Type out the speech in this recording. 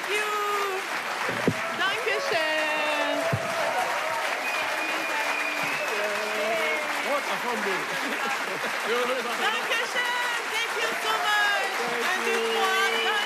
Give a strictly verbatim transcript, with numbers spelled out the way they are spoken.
you. Dankeschön. What a humble. Dankeschön. Thank you so much. Thank Un, deux, you. trois.